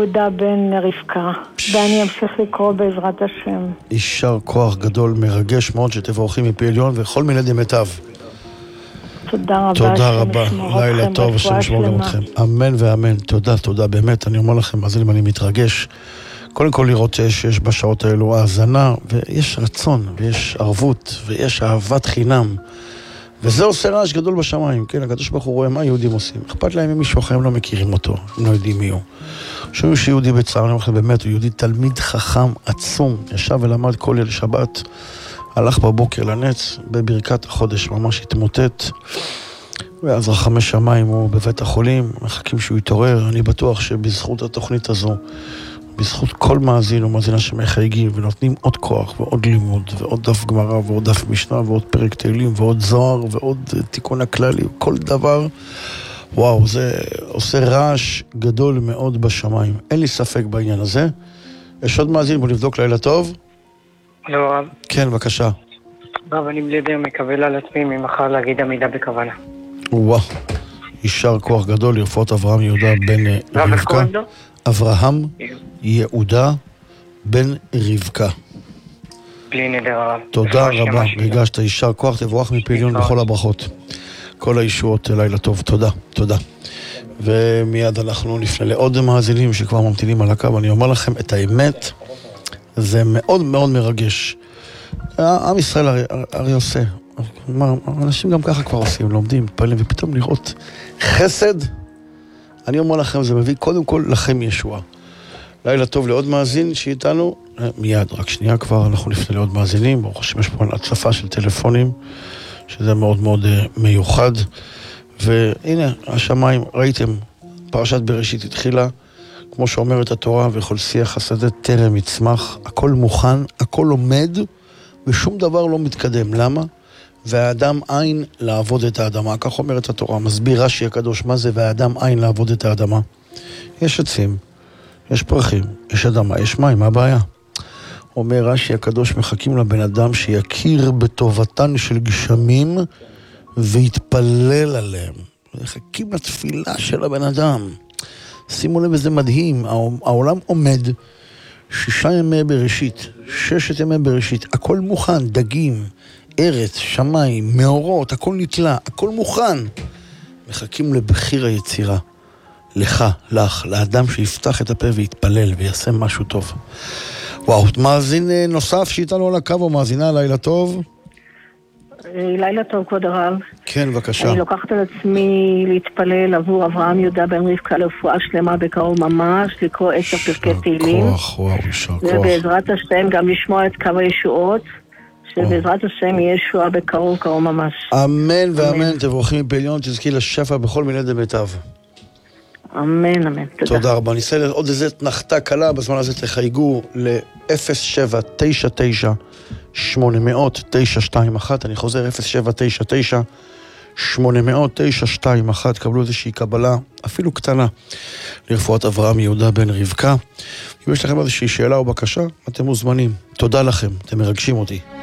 יהודה בן רבקה, ואני אמשיך לקרוא בעזרת השם. יישר כוח גדול, מרגש מאוד שתבורכים מפי עליון וכל מיני דמיטב. תודה רבה. תודה רבה, לילה טוב, השם ישמור גם אתכם. אמן ואמן, תודה, באמת, אני אומר לכם, אז אני מתרגש. קודם כל לראות שיש בשעות האלו האזנה, ויש רצון, ויש ערבות, ויש אהבת חינם. וזה עושה רעש גדול בשמיים, כן, הקדוש ברוך הוא רואה מה יהודים עושים. אכפת להם אם מישהו אחר, הם לא מכירים אותו, הם לא יודעים מי הוא. שומעים שיהודי בצער, אני אומר לכם, באמת, הוא יהודי תלמיד חכם עצום, ישב ולמד כל ליל שבת, הלך בבוקר לנץ, בברכת החודש, ממש התמוטט, ואז רחמי שמיים הוא בבית החולים, מחכים שהוא יתעורר. אני בטוח שבזכות התוכנית הזו, בזכות כל מאזין ומאזינה שמחייגים ונותנים עוד כוח ועוד לימוד ועוד דף גמרא ועוד דף משנה ועוד פרק תהילים ועוד זוהר ועוד תיקון הכללי, כל דבר, וואו, זה עושה רעש גדול מאוד בשמיים. אין לי ספק בעניין הזה. יש עוד מאזין, בוא נבדוק. לילה טוב. לא רב. כן, בבקשה. רב, אני בלדר מקבל על עצמי ממחר להגיד עמידה בכוונה. וואו, יישר כוח גדול לרפואת אברהם יהודה בן רבקה. אברהם יהודה בן רבקה. בלי נדר הרב. תודה רבה, והגשת יישר כוח, תבורך מפעיליון בכל הברכות. כל הישועות, לילה טוב, תודה. ומיד אנחנו נפנה לעוד מאזינים שכבר ממתינים על הקו. אני אומר לכם את האמת, זה מאוד מאוד מרגש. עם ישראל הרי עושה, אנשים גם ככה כבר עושים, לומדים, מתפעלים, ופתאום לראות חסד, אני אומר לכם, זה מביא קודם כל לכם ישועה. לילה טוב לעוד מאזין שאיתנו, מיד, רק שנייה כבר, אנחנו נפנה לעוד מאזינים, ברוך השם יש פה הצפה של טלפונים, שזה מאוד מאוד מיוחד, והנה, השמיים, ראיתם, פרשת בראשית התחילה, כמו שאומרת התורה, וכל שיח השדה טרם יצמח, הכל מוכן, הכל עומד, ושום דבר לא מתקדם. למה? והאדם עין לעבוד את האדמה, כך אומרת התורה, מסביר רש"י הקדוש, מה זה והאדם עין לעבוד את האדמה? יש עצים, יש פרחים, יש אדמה, יש מים, מה הבעיה? אומר רש"י הקדוש, מחכים לבן אדם שיכיר בטובתן של גשמים ויתפלל עליהם. מחכים לתפילה של הבן אדם. שימו לב, זה מדהים, העולם עומד 6 ימי בראשית, 6 ימי בראשית, הכל מוכן, דגים, ארץ, שמיים, מאורות, הכל נתלה, הכל מוכן. מחכים לבחיר היצירה, לך, לאדם שיפתח את הפה ויתפלל ויעשה משהו טוב. וואו, מאזין נוסף שאיתנו על הקו או מאזינה, לילה טוב. לילה טוב, כבוד הרב. כן, בבקשה. אני לוקחת על עצמי להתפלל עבור אברהם יהודה בן רבקה לרפואה שלמה בקרוב ממש, לקרוא 10 פרקי תהילים. יישר כוח. ובעזרת השם גם לשמוע את קו הישועות, שבעזרת השם יהיה ישועה בקרוב ממש. אמן ואמן, תבורכים מפעיליון, תזכי לשפע בכל מיני דמיטב. אמן, אמן, תודה. תודה רבה. ניסה עוד איזה נחתה קלה, בזמן הזה תחייגו ל-0799-800-921, אני חוזר 0799-800-921, קבלו איזושהי קבלה, אפילו קטנה, לרפואת אברהם יהודה בן רבקה. אם יש לכם איזושהי שאלה או בקשה, אתם מוזמנים. תודה לכם, אתם מרגשים אותי.